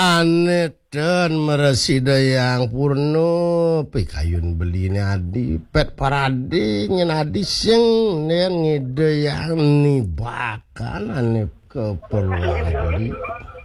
aneh dan meresida yang purno pikayun beli ni adi pet parade nyen adi sing nen ngide yang ni bahkan aneh keperluan beli